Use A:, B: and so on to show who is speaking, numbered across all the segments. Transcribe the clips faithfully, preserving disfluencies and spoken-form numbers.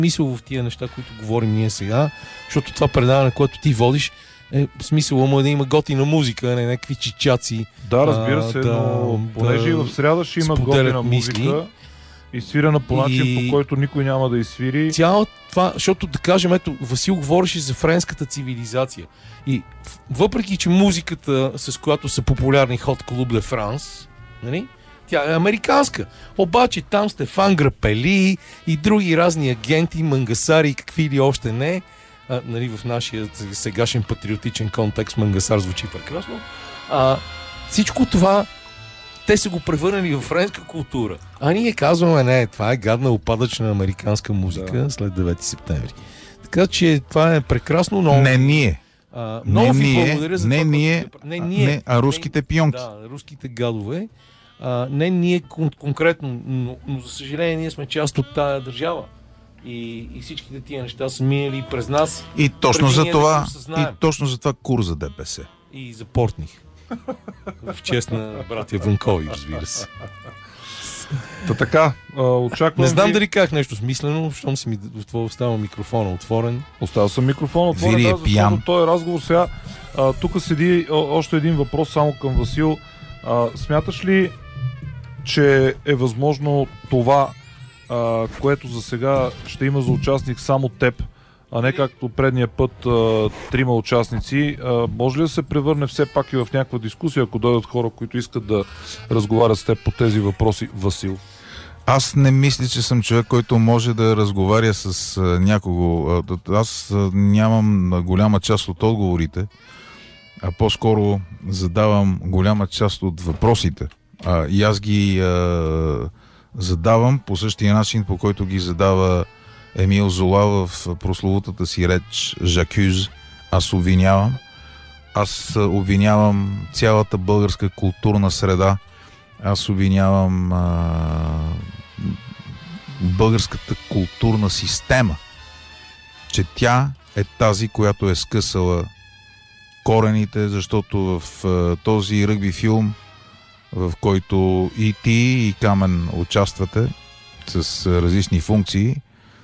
A: Смисъл в тия неща, които говорим ние сега, защото това предаване, което ти водиш, е смисъл му е да има готина музика, а не някакви чичаци.
B: Да, разбира се,
A: да,
B: но понеже
A: да
B: и в сряда ще има готина
A: мисли.
B: музика, изсвирена по начин, и... по който никой няма да изсвири.
A: Цяло това, защото да кажем, ето, Васил говореше за френската цивилизация. И въпреки, че музиката, с която са популярни Hot Club de France, нали? Тя е американска. Обаче там Стефан Грапели и други разни агенти, мангасари и какви ли още не. А, нали, в нашия сегашен патриотичен контекст мангасар звучи прекрасно. А, всичко това те са го превърнали в френска култура. А ние казваме, не, това е гадна опадъчна американска музика да. След девети септември. Така че това е прекрасно, но...
C: Не ние.
A: А, много ви благодаря за
C: не
A: това.
C: Ние,
A: не ние,
C: не, а руските пионки.
A: Да, руските гадове. А, не ние кон- конкретно, но, но за съжаление ние сме част от тая държава. И, и всичките тия неща са минали през нас.
C: И точно за това,
A: да
C: и точно за това кур за ДПС.
A: И запортних. В чест на братя Ванкови, разбира се.
B: Та така, очаквам.
A: Не знам
B: ви...
A: дали казах нещо смислено, щом си ми остава микрофона отворен.
B: Остава съм микрофона отворен,
C: Вили е
B: да, защото този разговор сега. А, тук седи о, още един въпрос само към Васил. А, смяташ ли, че е възможно това, а, което за сега ще има за участник само теб, а не както предния път а, трима участници, а, може ли да се превърне все пак и в някаква дискусия, ако дойдат хора, които искат да разговарят с теб по тези въпроси, Васил?
C: Аз не мисля, че съм човек, който може да разговаря с а, някого. Аз а, нямам голяма част от отговорите, а по-скоро задавам голяма част от въпросите. А, и аз ги а, задавам по същия начин, по който ги задава Емил Зола в прословутата си реч Жакюз. Аз обвинявам. Аз обвинявам цялата българска културна среда. Аз обвинявам а, българската културна система, че тя е тази, която е скъсала корените, защото в а, този ръгби филм, в който и ти, и Камен участвате с а, различни функции,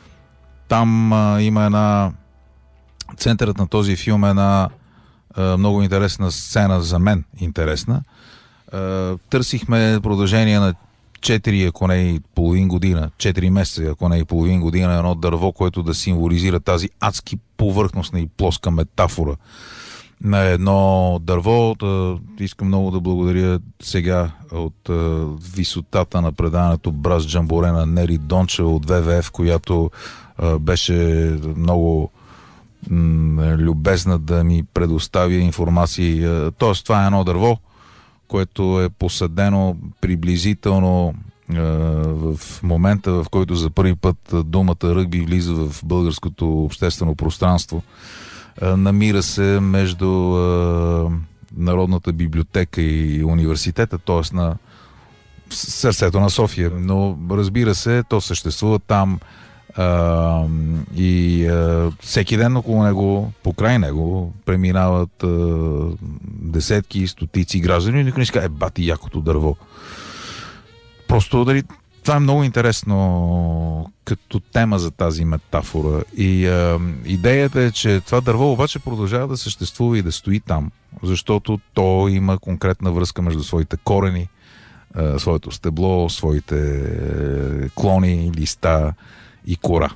C: там а, има една... Центърът на този филм е една а, много интересна сцена, за мен интересна. А, търсихме продължение на четири, ако не и половин година, четири месеца, ако не и половин година, едно дърво, което да символизира тази адски повърхностна и плоска метафора на едно дърво. Да, искам много да благодаря сега от а, висотата на предаването Брас Джамборе на Нери Донча от В В Ф, която а, беше много м- любезна да ми предостави информации. Тоест, това е едно дърво, което е посадено приблизително а, в момента, в който за първи път думата ръгби влиза в българското обществено пространство. А, намира се между а, Народната библиотека и университета, т.е. на сърцето на София. Но разбира се, то съществува там а, и а, всеки ден около него, покрай него, преминават а, десетки, стотици граждани и никой не иска, е бати якото дърво. Просто дали това е много интересно като тема за тази метафора. И а, идеята е, че това дърво обаче продължава да съществува и да стои там, защото то има конкретна връзка между своите корени, а, своето стебло, своите клони, листа и кора.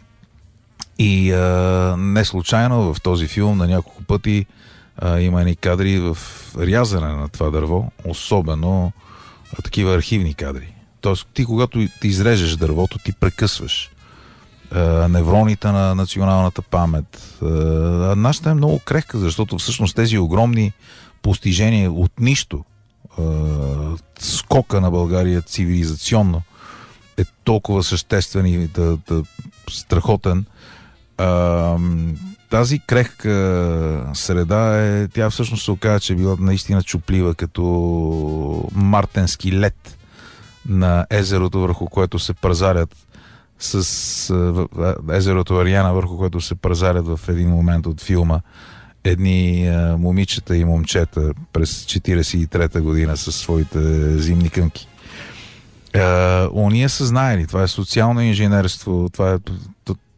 C: И а, не случайно в този филм на няколко пъти а, има едни кадри в рязане на това дърво, особено а, такива архивни кадри. Тоест, ти когато ти изрежеш дървото, ти прекъсваш а, невроните на националната памет. А, нашата е много крехка, защото всъщност тези огромни постижения от нищо, а, скока на България цивилизационно е толкова съществен и да, да, страхотен. А, тази крехка среда е, тя всъщност се оказа, че е била наистина чуплива, като мартенски лед на езерото, върху което се празарят с езерото Ариана, върху което се празарят в един момент от филма едни а, момичета и момчета през четиридесет и трета година със своите зимни кънки. А, ония са знаели, това е социално инженерство, това е